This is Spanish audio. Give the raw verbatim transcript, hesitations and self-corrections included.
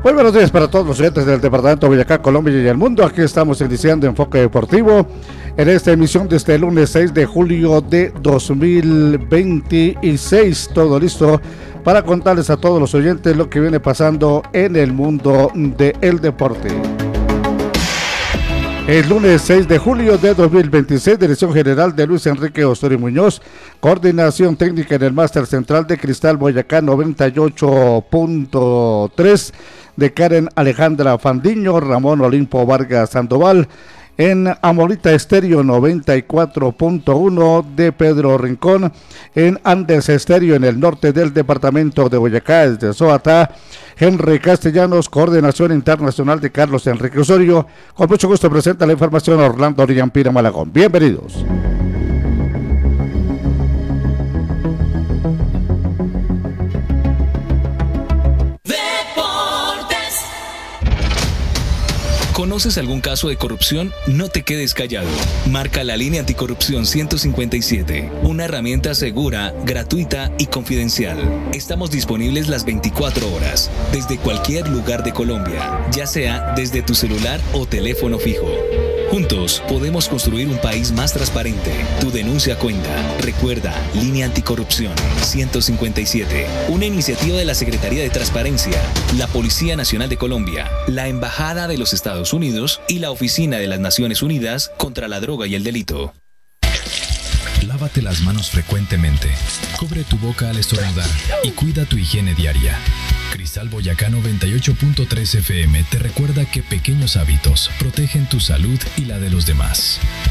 Muy buenos días para todos los oyentes del departamento de Boyacá, Colombia y el mundo. Aquí estamos iniciando Enfoque Deportivo en esta emisión de este lunes seis de julio de dos mil veintiséis. Todo listo para contarles a todos los oyentes lo que viene pasando en el mundo del deporte. El lunes seis de julio de dos mil veintiséis, dirección general de Luis Enrique Osorio Muñoz, coordinación técnica en el máster central de Cristal Boyacá noventa y ocho punto tres de Karen Alejandra Fandiño, Ramón Olimpo Vargas Sandoval, en Amorita Estéreo noventa y cuatro punto uno de Pedro Rincón, en Andes Estéreo en el norte del departamento de Boyacá, desde Soatá, Henry Castellanos, coordinación internacional de Carlos Enrique Osorio. Con mucho gusto presenta la información Orlando Oriampira Malagón. Bienvenidos. ¿Conoces algún caso de corrupción? No te quedes callado. Marca la línea anticorrupción ciento cincuenta y siete, una herramienta segura, gratuita y confidencial. Estamos disponibles las veinticuatro horas, desde cualquier lugar de Colombia, ya sea desde tu celular o teléfono fijo. Juntos podemos construir un país más transparente. Tu denuncia cuenta. Recuerda, Línea Anticorrupción ciento cincuenta y siete, una iniciativa de la Secretaría de Transparencia, la Policía Nacional de Colombia, la Embajada de los Estados Unidos y la Oficina de las Naciones Unidas contra la Droga y el Delito. Lávate las manos frecuentemente, cubre tu boca al estornudar y cuida tu higiene diaria. Cristal Boyacá noventa y ocho punto tres F M te recuerda que pequeños hábitos protegen tu salud y la de los demás.